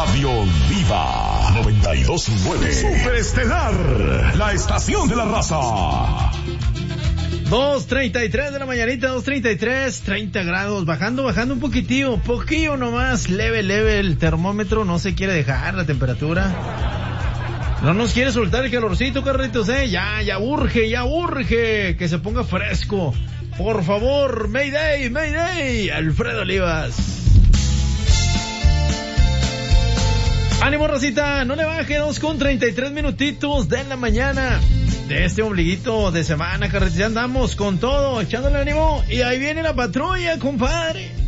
Radio Viva 92.9. Superestelar, la estación de la raza. 2:33 de la mañanita, 2:33, 30 grados, bajando un poquillo nomás, leve el termómetro, no se quiere dejar la temperatura. No nos quiere soltar el calorcito, Carlitos, ya urge que se ponga fresco. Por favor, Mayday, Alfredo Olivas. Ánimo, racita, no le baje, 2:33 minutitos de la mañana. De este ombliguito de semana, Carlitos, ya andamos con todo, echándole ánimo. Y ahí viene la patrulla, compadre.